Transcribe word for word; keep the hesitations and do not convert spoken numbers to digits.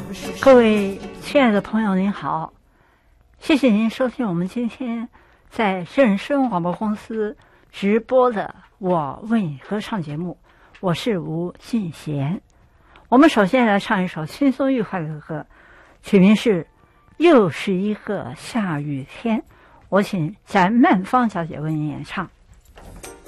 各位亲爱的朋友您好，谢谢您收听我们今天在正声广播公司直播的我为你歌唱节目，我是吴俊贤。我们首先来唱一首轻松愉快的歌，曲名是又是一个下雨天，我请翟曼芳小姐为您演唱。